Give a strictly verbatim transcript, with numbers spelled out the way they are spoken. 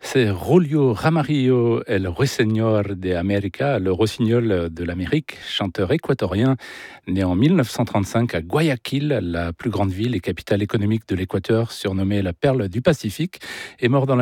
C'est Julio Ramarillo, el Ruiseñor de América, le rossignol de l'Amérique, chanteur équatorien, né en mille neuf cent trente-cinq à Guayaquil, la plus grande ville et capitale économique de l'Équateur, surnommée la perle du Pacifique, est mort dans la